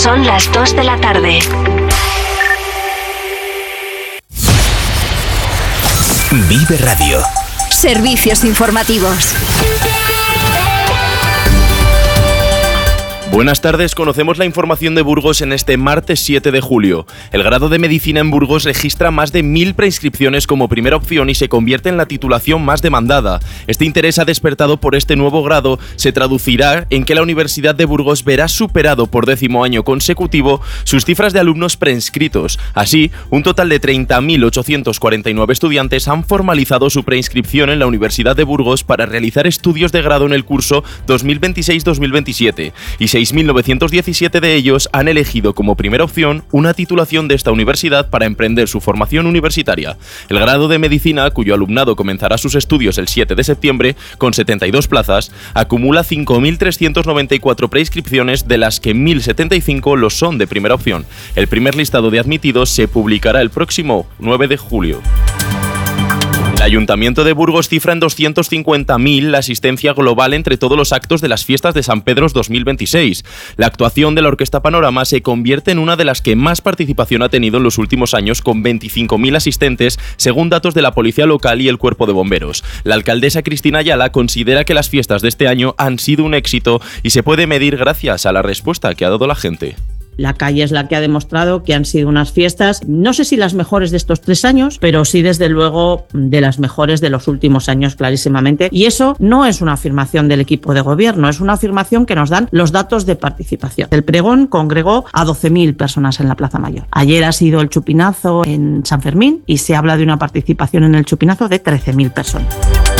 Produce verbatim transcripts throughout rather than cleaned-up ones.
Son las dos de la tarde. Vive Radio. Servicios informativos. Buenas tardes, conocemos la información de Burgos en este martes siete de julio. El grado de Medicina en Burgos registra más de mil preinscripciones como primera opción y se convierte en la titulación más demandada. Este interés ha despertado por este nuevo grado se traducirá en que la Universidad de Burgos verá superado por décimo año consecutivo sus cifras de alumnos preinscritos. Así, un total de treinta mil ochocientos cuarenta y nueve estudiantes han formalizado su preinscripción en la Universidad de Burgos para realizar estudios de grado en el curso dos mil veintiséis dos mil veintisiete y seis mil novecientos diecisiete de ellos han elegido como primera opción una titulación de esta universidad para emprender su formación universitaria. El grado de Medicina, cuyo alumnado comenzará sus estudios el siete de septiembre, con setenta y dos plazas, acumula cinco mil trescientas noventa y cuatro preinscripciones, de las que mil setenta y cinco lo son de primera opción. El primer listado de admitidos se publicará el próximo nueve de julio. El Ayuntamiento de Burgos cifra en doscientos cincuenta mil la asistencia global entre todos los actos de las fiestas de San Pedro dos mil veintiséis. La actuación de la Orquesta Panorama se convierte en una de las que más participación ha tenido en los últimos años, con veinticinco mil asistentes, según datos de la Policía Local y el Cuerpo de Bomberos. La alcaldesa Cristina Ayala considera que las fiestas de este año han sido un éxito y se puede medir gracias a la respuesta que ha dado la gente. La calle es la que ha demostrado que han sido unas fiestas, no sé si las mejores de estos tres años, pero sí desde luego de las mejores de los últimos años clarísimamente. Y eso no es una afirmación del equipo de gobierno, es una afirmación que nos dan los datos de participación. El pregón congregó a doce mil personas en la Plaza Mayor. Ayer ha sido el chupinazo en San Fermín y se habla de una participación en el chupinazo de trece mil personas.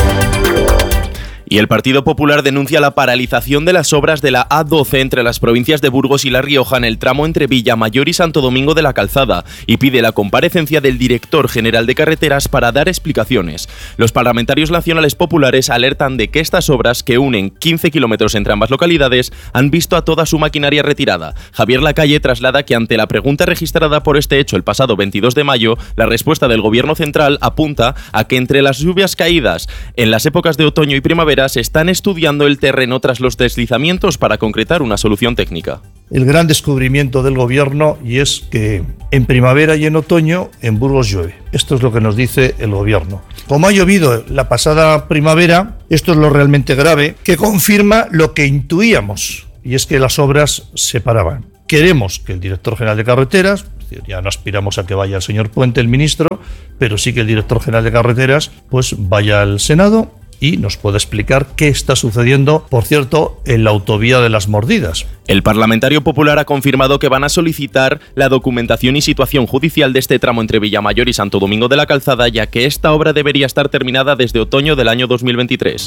Y el Partido Popular denuncia la paralización de las obras de la A doce entre las provincias de Burgos y La Rioja en el tramo entre Villamayor y Santo Domingo de la Calzada y pide la comparecencia del director general de carreteras para dar explicaciones. Los parlamentarios nacionales populares alertan de que estas obras, que unen quince kilómetros entre ambas localidades, han visto a toda su maquinaria retirada. Javier Lacalle traslada que ante la pregunta registrada por este hecho el pasado veintidós de mayo, la respuesta del Gobierno central apunta a que entre las lluvias caídas en las épocas de otoño y primavera se están estudiando el terreno tras los deslizamientos para concretar una solución técnica. El gran descubrimiento del gobierno, y es que en primavera y en otoño en Burgos llueve. Esto es lo que nos dice el gobierno. Como ha llovido la pasada primavera, esto es lo realmente grave, que confirma lo que intuíamos, y es que las obras se paraban. Queremos que el director general de carreteras, es decir, ya no aspiramos a que vaya el señor Puente, el ministro, pero sí que el director general de carreteras pues vaya al Senado y nos puede explicar qué está sucediendo, por cierto, en la autovía de Las Mordidas. El parlamentario popular ha confirmado que van a solicitar la documentación y situación judicial de este tramo entre Villamayor y Santo Domingo de la Calzada, ya que esta obra debería estar terminada desde otoño del año dos mil veintitrés.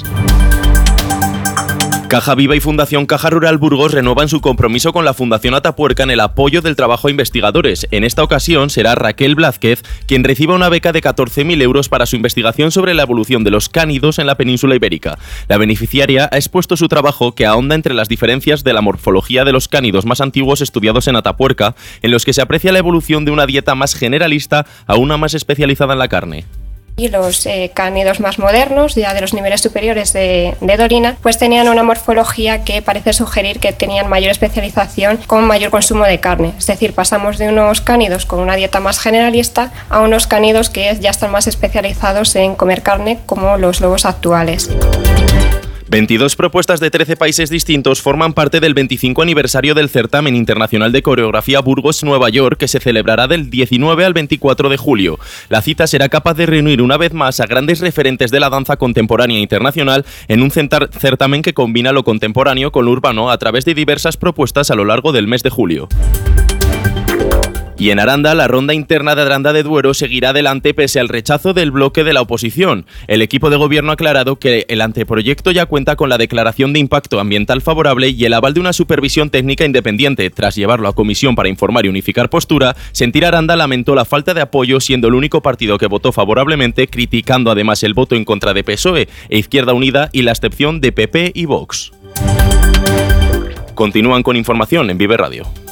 Caja Viva y Fundación Caja Rural Burgos renuevan su compromiso con la Fundación Atapuerca en el apoyo del trabajo a investigadores. En esta ocasión será Raquel Blázquez quien reciba una beca de catorce mil euros para su investigación sobre la evolución de los cánidos en la península ibérica. La beneficiaria ha expuesto su trabajo, que ahonda entre las diferencias de la morfología de los cánidos más antiguos estudiados en Atapuerca, en los que se aprecia la evolución de una dieta más generalista a una más especializada en la carne. Y los eh, cánidos más modernos, ya de los niveles superiores de, de Dorina, pues tenían una morfología que parece sugerir que tenían mayor especialización con mayor consumo de carne. Es decir, pasamos de unos cánidos con una dieta más generalista a unos cánidos que ya están más especializados en comer carne, como los lobos actuales. veintidós propuestas de trece países distintos forman parte del veinticinco aniversario del Certamen Internacional de Coreografía Burgos-Nueva York, que se celebrará del diecinueve al veinticuatro de julio. La cita será capaz de reunir una vez más a grandes referentes de la danza contemporánea internacional en un certamen que combina lo contemporáneo con lo urbano a través de diversas propuestas a lo largo del mes de julio. Y en Aranda, la ronda interna de Aranda de Duero seguirá adelante pese al rechazo del bloque de la oposición. El equipo de gobierno ha aclarado que el anteproyecto ya cuenta con la declaración de impacto ambiental favorable y el aval de una supervisión técnica independiente. Tras llevarlo a comisión para informar y unificar postura, Sentir Aranda lamentó la falta de apoyo, siendo el único partido que votó favorablemente, criticando además el voto en contra de P S O E e Izquierda Unida y la abstención de P P y Vox. Continúan con información en Vive Radio.